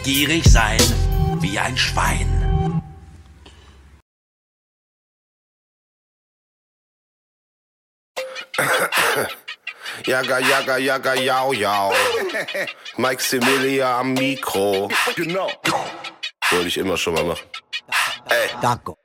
Gierig sein wie ein Schwein. Jaga, jaga, jaga, jau, jau. Maximilia am Mikro. Genau. Wollte ich immer schon mal machen. Ey. Danke.